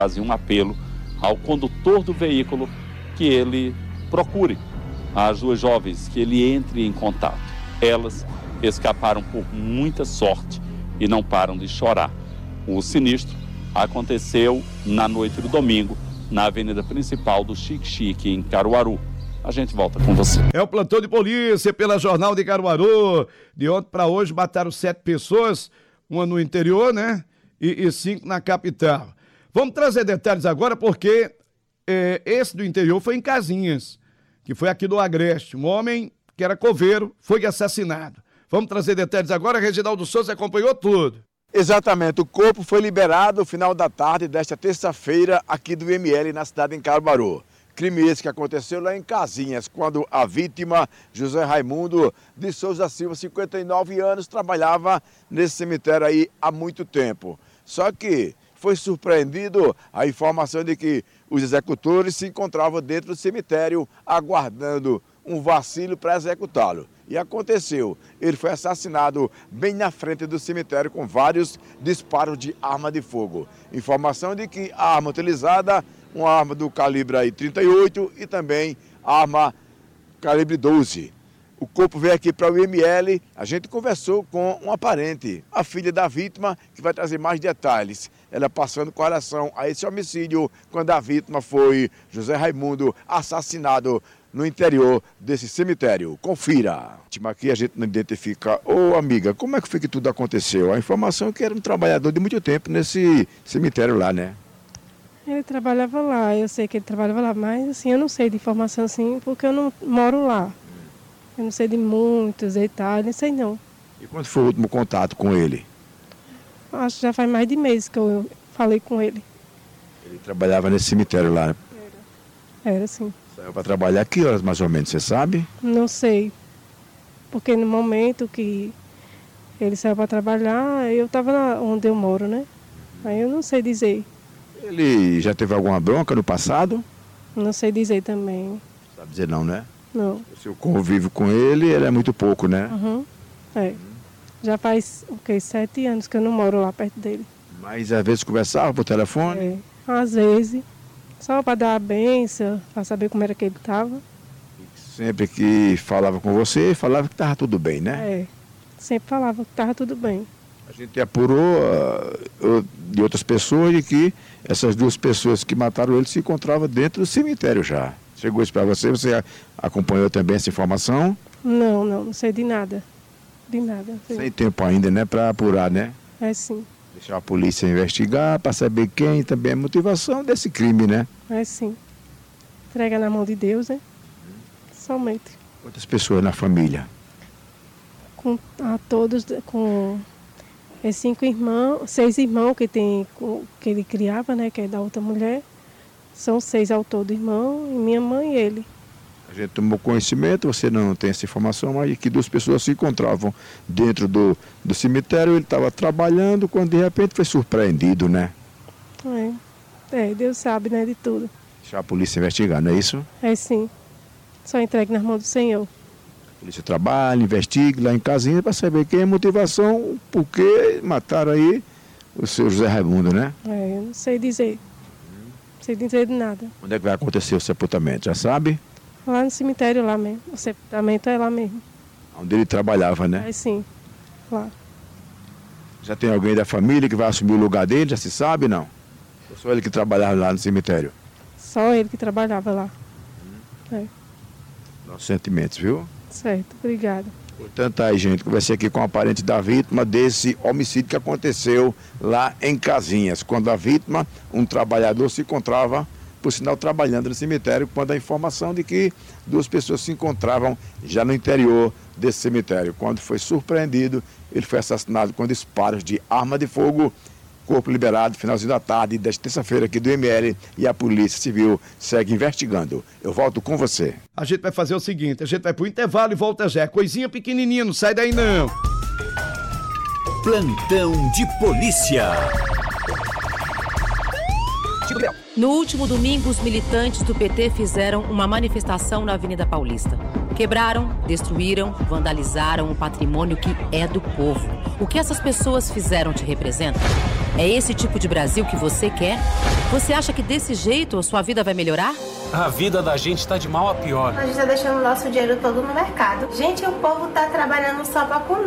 fazem um apelo ao condutor do veículo que ele procure as duas jovens, que ele entre em contato. Elas escaparam por muita sorte e não param de chorar. O sinistro aconteceu na noite do domingo, na avenida principal do Xique-Xique, em Caruaru. A gente volta com você. É o plantão de polícia pela Jornal de Caruaru. De ontem para hoje mataram 7 pessoas, uma no interior, né? E 5 na capital. Vamos trazer detalhes agora porque esse do interior foi em Casinhas, que foi aqui do Agreste. Um homem que era coveiro foi assassinado. Vamos trazer detalhes agora. Reginaldo Souza acompanhou tudo. Exatamente, o corpo foi liberado no final da tarde desta terça-feira aqui do IML na cidade de Caruaru. Crime esse que aconteceu lá em Casinhas, quando a vítima, José Raimundo de Souza Silva, 59 anos, trabalhava nesse cemitério aí há muito tempo. Só que foi surpreendido a informação de que os executores se encontravam dentro do cemitério aguardando um vacilo para executá-lo. E aconteceu, ele foi assassinado bem na frente do cemitério com vários disparos de arma de fogo. Informação de que a arma utilizada, uma arma do calibre aí 38 e também arma calibre 12. O corpo veio aqui para o IML, a gente conversou com uma parente, a filha da vítima, que vai trazer mais detalhes. Ela passando com relação a esse homicídio, quando a vítima foi José Raimundo, assassinado no interior desse cemitério. Confira. Aqui a gente não identifica. Ô amiga, como é que foi que tudo aconteceu? A informação é que era um trabalhador de muito tempo nesse cemitério lá, né? Ele trabalhava lá, eu sei que ele trabalhava lá, mas assim, eu não sei de informação assim, porque eu não moro lá. Eu não sei de muitos detalhes, não sei não. E quando foi o último contato com ele? Acho que já faz mais de meses que eu falei com ele. Ele trabalhava nesse cemitério lá? Era sim. Saiu para trabalhar que horas mais ou menos, você sabe? Não sei, porque no momento que ele saiu para trabalhar, eu estava onde eu moro, né? Aí eu não sei dizer. Ele já teve alguma bronca no passado? Não sei dizer também. Sabe dizer não, né? Não. O seu convívio com ele é muito pouco, né? Uhum. É. Já faz, 7 anos que eu não moro lá perto dele. Mas às vezes conversava por telefone? É. Às vezes. Só para dar a benção, para saber como era que ele estava. Sempre que falava com você, falava que estava tudo bem, né? É. Sempre falava que estava tudo bem. A gente apurou de outras pessoas de que essas 2 pessoas que mataram ele se encontravam dentro do cemitério já. Chegou isso para você? Você acompanhou também essa informação? Não sei de nada. De nada. Sem tempo ainda, né? Para apurar, né? É sim. Deixar a polícia investigar para saber quem também é a motivação desse crime, né? É sim. Entrega na mão de Deus, né? Somente. Quantas pessoas na família? A todos, com 5 irmãos, 6 irmãos que ele criava, né? Que é da outra mulher. São 6 ao todo irmãos, e minha mãe e ele. A gente tomou conhecimento, você não tem essa informação, mas que 2 pessoas se encontravam dentro do cemitério, ele estava trabalhando, quando de repente foi surpreendido, né? Deus sabe, né, de tudo. Deixar a polícia investigar, não é isso? É sim. Só entregue nas mãos do Senhor. A polícia trabalha, investiga lá em Casinha para saber quem é a motivação, por que mataram aí o seu José Raimundo, né? Eu não sei dizer. Não sei dizer de nada. Onde é que vai acontecer o sepultamento, já sabe? Lá no cemitério, lá mesmo. O sepultamento é lá mesmo. Onde ele trabalhava, né? É sim, lá. Já tem alguém da família que vai assumir o lugar dele, já se sabe, não? Ou só ele que trabalhava lá no cemitério? Só ele que trabalhava lá. Nossos sentimentos, viu? Certo, obrigada. Portanto, aí, gente, conversei aqui com a parente da vítima desse homicídio que aconteceu lá em Casinhas, quando a vítima, um trabalhador, se encontrava, por sinal, trabalhando no cemitério, quando a informação de que 2 pessoas se encontravam já no interior desse cemitério. Quando foi surpreendido, ele foi assassinado com disparos de arma de fogo. Corpo liberado, finalzinho da tarde, desta terça-feira aqui do IML, e a Polícia Civil segue investigando. Eu volto com você. A gente vai fazer o seguinte, a gente vai pro intervalo e volta já. Coisinha pequenininha, não sai daí não. Plantão de polícia. No último domingo, os militantes do PT fizeram uma manifestação na Avenida Paulista. Quebraram, destruíram, vandalizaram o patrimônio que é do povo. O que essas pessoas fizeram te representa? É esse tipo de Brasil que você quer? Você acha que desse jeito a sua vida vai melhorar? A vida da gente tá de mal a pior. A gente tá deixando o nosso dinheiro todo no mercado. Gente, o povo tá trabalhando só pra comer.